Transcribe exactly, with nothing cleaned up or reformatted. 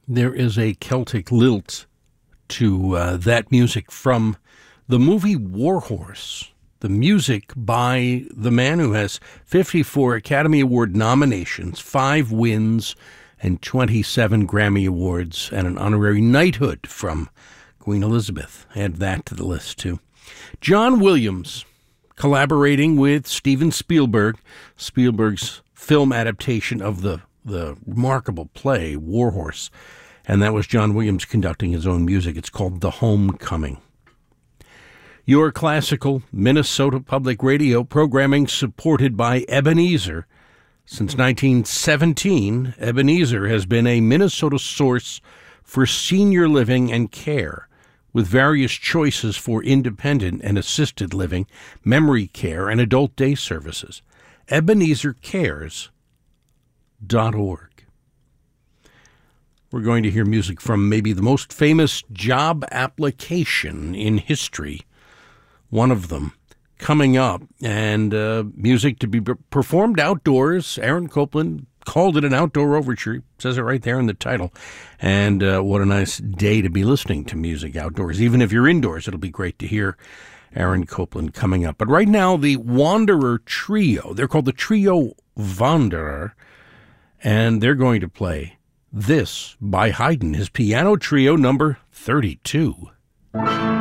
There is a Celtic lilt to uh, that music from the movie Warhorse, the music by the man who has fifty-four Academy Award nominations, five wins, and twenty-seven Grammy Awards, and an honorary knighthood from Queen Elizabeth. Add that to the list, too. John Williams, collaborating with Steven Spielberg, Spielberg's film adaptation of the, the remarkable play Warhorse, and that was John Williams conducting his own music. It's called The Homecoming. Your classical Minnesota Public Radio programming supported by Ebenezer. Since nineteen seventeen, Ebenezer has been a Minnesota source for senior living and care, with various choices for independent and assisted living, memory care, and adult day services. Ebenezer Cares dot org. We're going to hear music from maybe the most famous job application in history, one of them, coming up, and uh, music to be performed outdoors. Aaron Copland called it an outdoor overture. He says it right there in the title. And uh, what a nice day to be listening to music outdoors. Even if you're indoors, it'll be great to hear Aaron Copland coming up. But right now, the Wanderer Trio, they're called the Trio Wanderer, and they're going to play this by Haydn, his piano trio number thirty-two.